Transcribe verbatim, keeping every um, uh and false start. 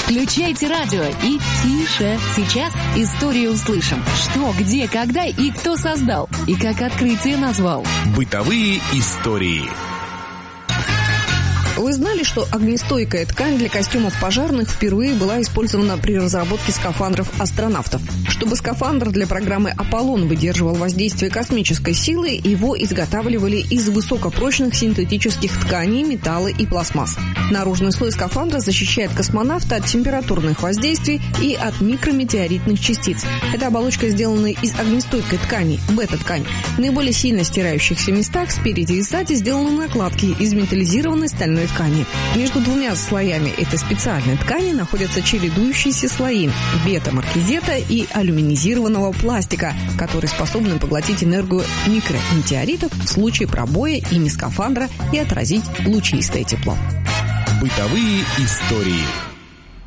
Включайте радио и тише. Сейчас историю услышим. Что, где, когда и кто создал. И как открытие назвал. Бытовые истории. Вы знали, что огнестойкая ткань для костюмов пожарных впервые была использована при разработке скафандров астронавтов? Чтобы скафандр для программы «Аполлон» выдерживал воздействие космической силы, его изготавливали из высокопрочных синтетических тканей, металла и пластмасс. Наружный слой скафандра защищает космонавта от температурных воздействий и от микрометеоритных частиц. Эта оболочка сделана из огнестойкой ткани, бета-ткань. В наиболее сильно стирающихся местах спереди и сзади сделаны накладки из металлизированной стальной ткани. Между двумя слоями этой специальной ткани находятся чередующиеся слои бета-маркизета и алюминизированного пластика, которые способны поглотить энергию микрометеоритов в случае пробоя ими скафандра и отразить лучистое тепло. Бытовые истории.